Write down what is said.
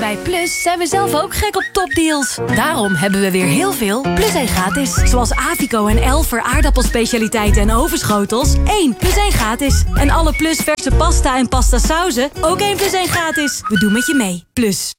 Bij Plus zijn we zelf ook gek op topdeals. Daarom hebben we weer heel veel Plus 1 gratis. Zoals Avico en Elfer aardappelspecialiteiten en overschotels. 1 plus 1 gratis. En alle Plus verse pasta en pasta sauzen ook 1 plus 1 gratis. We doen met je mee. Plus.